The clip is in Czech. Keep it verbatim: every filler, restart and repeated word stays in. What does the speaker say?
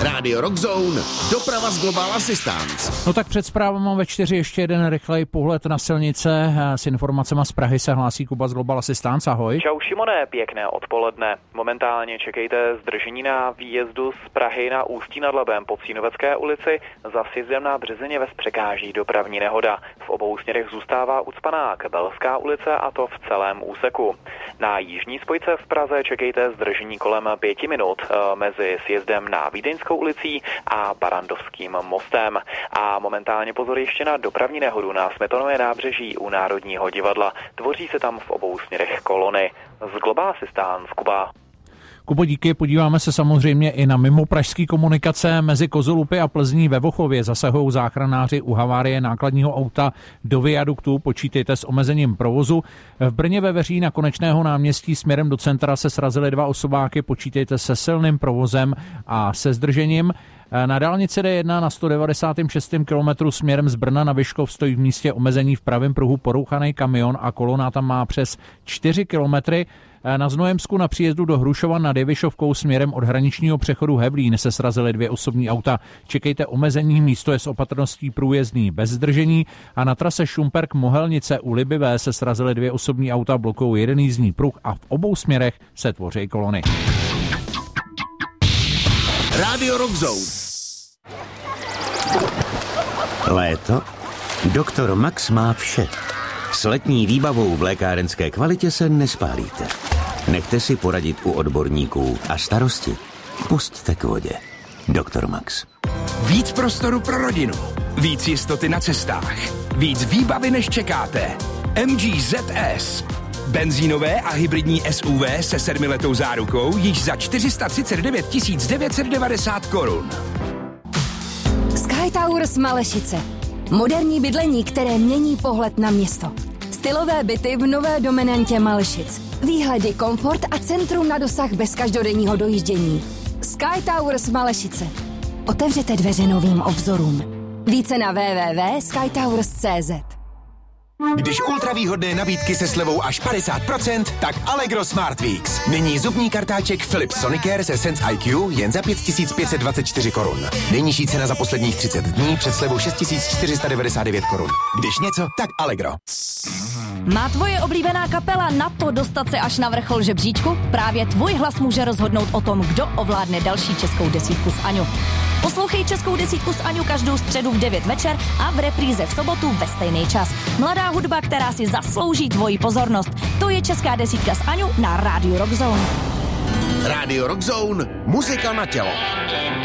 Radio Rockzone, doprava z Global Assistance. No tak před zprávama ve čtyři ještě jeden rychlej pohled na silnice. S informacemi z Prahy se hlásí Kuba z Global Assistance. Ahoj. Čau Šimone, pěkné odpoledne. Momentálně čekejte zdržení na výjezdu z Prahy na Ústí nad Labem po Cínovecké ulici. Za sjezdem na Březině překáží dopravní nehoda. V obou směrech zůstává ucpaná Kabelská ulice, a to v celém úseku. Na jižní spojce v Praze čekejte zdržení kolem pěti minut mezi sjezdem na Vídeňskou ulicí a Barandovským mostem. A momentálně pozor ještě na dopravní nehodu na Smetanově nábřeží u Národního divadla. Tvoří se tam v obou směrech kolony. Z Global Assistance, Kuba. Kubo, díky. Podíváme se samozřejmě i na mimo pražský komunikace. Mezi Kozolupy a Plzní ve Vochově zasahují záchranáři u havárie nákladního auta do viaduktu. Počítejte s omezením provozu. V Brně ve Veří na Konečného náměstí směrem do centra se srazily dva osobáky. Počítejte se silným provozem a se zdržením. Na dálnici D jedna na sto devadesát šest kilometru směrem z Brna na Vyškov stojí v místě omezení v pravém pruhu porouchaný kamion a kolona tam má přes čtyři kilometry. Na Znojemsku na příjezdu do Hrušova nad Jevišovkou směrem od hraničního přechodu Hevlín se srazily dvě osobní auta. Čekejte omezení, místo je s opatrností průjezdný bez zdržení a na trase Šumperk-Mohelnice u Libivé se srazily dvě osobní auta, blokou jeden jízdní pruh a v obou směrech se tvoří kolony. Radio Rockzone. Léto? Doktor Max má vše. S letní výbavou v lékárenské kvalitě se nespálíte. Nechte si poradit u odborníků a starosti pusťte k vodě. Doktor Max. Víc prostoru pro rodinu. Víc jistoty na cestách. Víc výbavy, než čekáte. M G Z S. Benzínové a hybridní S U V se sedmiletou zárukou již za čtyři sta třicet devět tisíc devět set devadesát korun. Sky Towers Malešice. Moderní bydlení, které mění pohled na město. Stylové byty v nové dominantě Malešic. Výhledy, komfort a centrum na dosah bez každodenního dojíždění. Sky Towers Malešice. Otevřete dveře novým obzorům. Více na w w w tečka sky towers tečka c z. Když ultravýhodné nabídky se slevou až padesát procent, tak Allegro Smart Weeks. Nyní zubní kartáček Philips Sonicare se Sense I Q jen za pět tisíc pět set dvacet čtyři korun. Nejnižší cena za posledních třicet dní před slevou šest tisíc čtyři sta devadesát devět korun. Když něco, tak Allegro. Má tvoje oblíbená kapela na to dostat se až na vrchol žebříčku? Právě tvůj hlas může rozhodnout o tom, kdo ovládne další českou desítku s Aňu. Poslouchej českou desítku s Aňu každou středu v devět večer a v repríze v sobotu ve stejný čas. Mladá hudba, která si zaslouží tvoji pozornost. To je česká desítka s Aňu na Radio Rockzone. Radio Rockzone, muzika na tělo.